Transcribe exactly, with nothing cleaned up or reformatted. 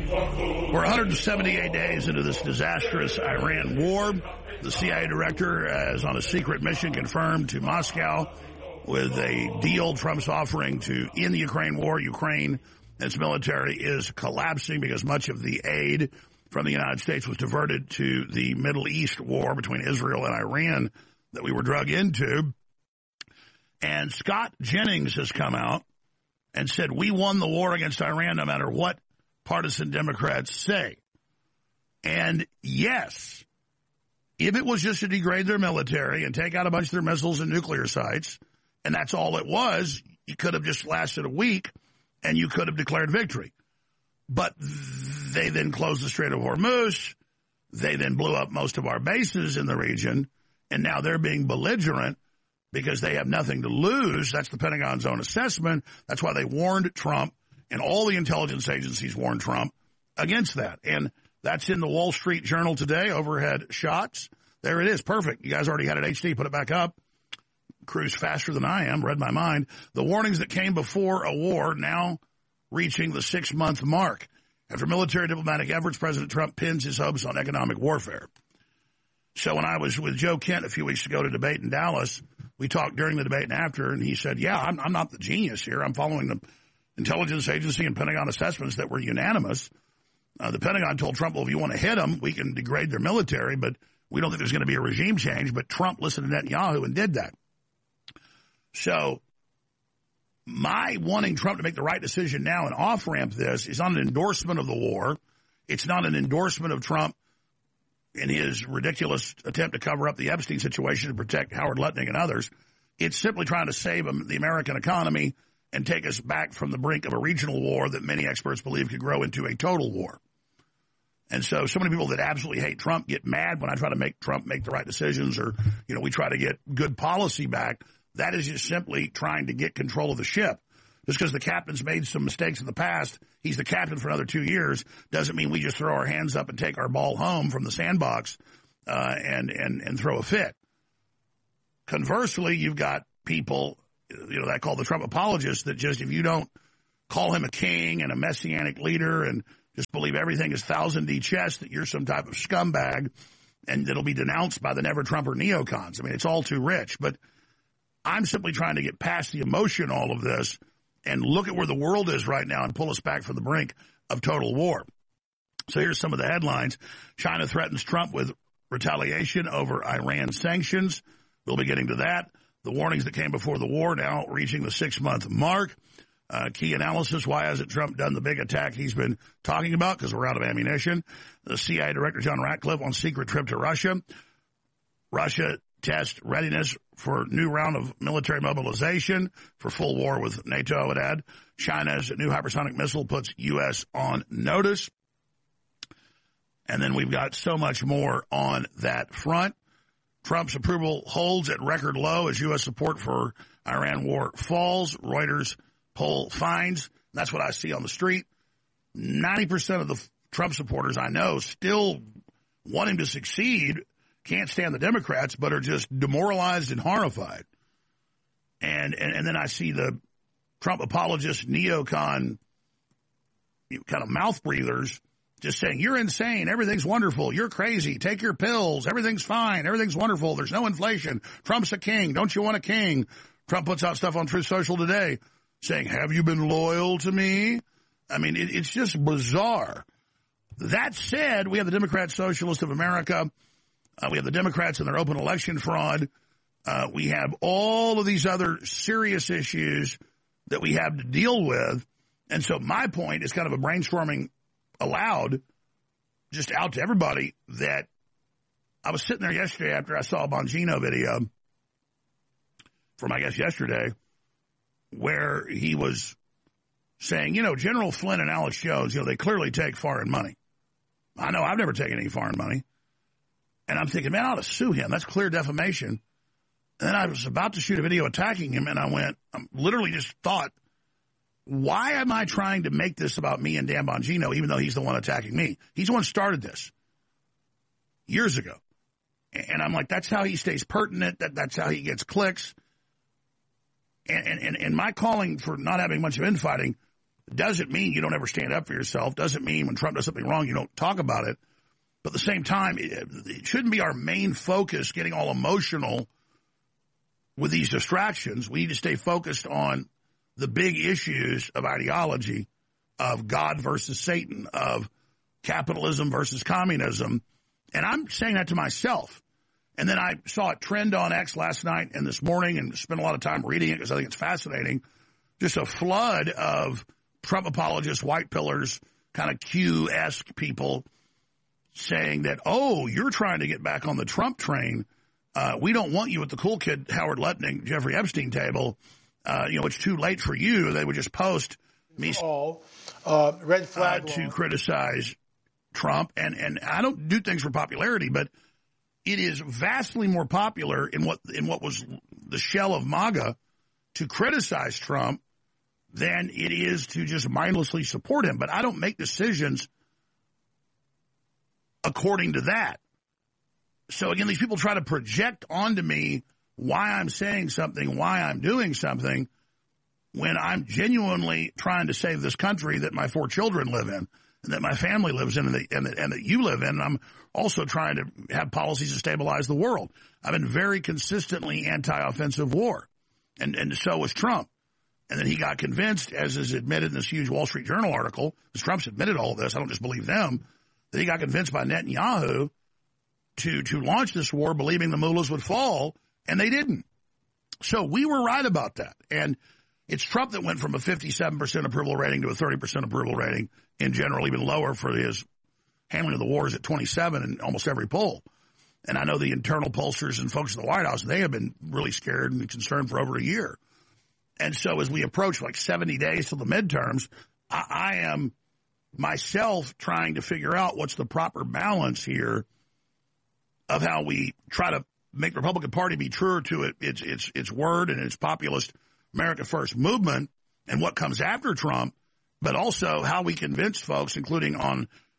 We're one hundred seventy-eight days into this disastrous Iran war. The C I A director has, on a secret mission, confirmed to Moscow with a deal Trump's offering to end the Ukraine war. Ukraine and its military is collapsing because much of the aid from the United States was diverted to the Middle East war between Israel and Iran that we were drug into. And Scott Jennings has come out and said, we won the war against Iran no matter what partisan Democrats say. And yes, if it was just to degrade their military and take out a bunch of their missiles and nuclear sites, and that's all it was, you could have just lasted a week and you could have declared victory. But they then closed the Strait of Hormuz. They then blew up most of our bases in the region. And now they're being belligerent because they have nothing to lose. That's the Pentagon's own assessment. That's why they warned Trump, and all the intelligence agencies warned Trump against that. And that's in the Wall Street Journal today, overhead shots. There it is. Perfect. You guys already had it H D. Put it back up. Cruise faster than I am. Read my mind. The warnings that came before a war now reaching the six-month mark. After military diplomatic efforts, President Trump pins his hopes on economic warfare. So when I was with Joe Kent a few weeks ago to debate in Dallas, we talked during the debate and after, and he said, yeah, I'm, I'm not the genius here. I'm following the intelligence agency and Pentagon assessments that were unanimous. Uh, the Pentagon told Trump, well, if you want to hit them, we can degrade their military, but we don't think there's going to be a regime change. But Trump listened to Netanyahu and did that. So my wanting Trump to make the right decision now and off-ramp this is not an endorsement of the war. It's not an endorsement of Trump in his ridiculous attempt to cover up the Epstein situation to protect Howard Lutnick and others. It's simply trying to save the American economy and take us back from the brink of a regional war that many experts believe could grow into a total war. And so, so many people that absolutely hate Trump get mad when I try to make Trump make the right decisions, or, you know, we try to get good policy back. That is just simply trying to get control of the ship. Just because the captain's made some mistakes in the past, he's the captain for another two years, doesn't mean we just throw our hands up and take our ball home from the sandbox uh, and, and, and throw a fit. Conversely, you've got people, you know, that I call the Trump apologists, that just, if you don't call him a king and a messianic leader and just believe everything is Thousand D chess, that you're some type of scumbag and it'll be denounced by the never-Trumper neocons. I mean, it's all too rich. But I'm simply trying to get past the emotion, all of this, and look at where the world is right now and pull us back from the brink of total war. So here's some of the headlines. China threatens Trump with retaliation over Iran sanctions. We'll be getting to that. The warnings that came before the war now reaching the six-month mark. Uh, key analysis, why hasn't Trump done the big attack he's been talking about? Because we're out of ammunition. The C I A Director John Ratcliffe on secret trip to Russia. Russia test readiness for new round of military mobilization for full war with NATO, I would add. China's new hypersonic missile puts U S on notice. And then we've got so much more on that front. Trump's approval holds at record low as U S support for Iran war falls. Reuters poll finds. That's what I see on the street. ninety percent of the Trump supporters I know still want him to succeed, can't stand the Democrats, but are just demoralized and horrified. And and, and then I see the Trump apologist neocon, you know, kind of mouth breathers just saying, you're insane, everything's wonderful, you're crazy, take your pills, everything's fine, everything's wonderful, there's no inflation, Trump's a king, don't you want a king? Trump puts out stuff on Truth Social today saying, have you been loyal to me? I mean, it, it's just bizarre. That said, we have the Democrat Socialists of America. Uh, we have the Democrats and their open election fraud. Uh, we have all of these other serious issues that we have to deal with. And so my point is kind of a brainstorming aloud, just out to everybody, that I was sitting there yesterday after I saw a Bongino video from, I guess, yesterday, where he was saying, you know, General Flynn and Alex Jones, you know, they clearly take foreign money. I know I've never taken any foreign money. And I'm thinking, man, I ought to sue him. That's clear defamation. And then I was about to shoot a video attacking him, and I went, I literally just thought, why am I trying to make this about me and Dan Bongino, even though he's the one attacking me? He's the one who started this years ago. And I'm like, that's how he stays pertinent. That, that's how he gets clicks. And, and, and my calling for not having much of infighting Doesn't mean you don't ever stand up for yourself. Doesn't mean when Trump does something wrong, you don't talk about it. But at the same time, it, it shouldn't be our main focus getting all emotional with these distractions. We need to stay focused on the big issues of ideology, of God versus Satan, of capitalism versus communism. And I'm saying that to myself. And then I saw it trend on X last night and this morning and spent a lot of time reading it because I think it's fascinating. Just a flood of Trump apologists, white pillars, kind of Q-esque people saying that, oh, you're trying to get back on the Trump train. Uh, we don't want you at the cool kid Howard Lutnick, Jeffrey Epstein table. Uh, you know, it's too late for you. They would just post me all uh, red flag uh, to criticize Trump. And, and I don't do things for popularity, but it is vastly more popular in what in what was the shell of MAGA to criticize Trump than it is to just mindlessly support him. But I don't make decisions according to that. So, again, these people try to project onto me why I'm saying something, why I'm doing something, when I'm genuinely trying to save this country that my four children live in, and that my family lives in, and that, and that, and that you live in. And I'm also trying to have policies to stabilize the world. I've been very consistently anti-offensive war, and, and so was Trump. And then he got convinced, as is admitted in this huge Wall Street Journal article, because Trump's admitted all of this, I don't just believe them, that he got convinced by Netanyahu to, to launch this war, believing the mullahs would fall, and they didn't. So we were right about that. And it's Trump that went from a fifty-seven percent approval rating to a thirty percent approval rating, in general, even lower for his handling of the wars at twenty-seven in almost every poll. And I know the internal pollsters and folks in the White House, they have been really scared and concerned for over a year. And so as we approach like seventy days to the midterms, I, I am myself trying to figure out what's the proper balance here of how we try to make the Republican Party be truer to it, its its its word and its populist America First movement and what comes after Trump, but also how we convince folks, including on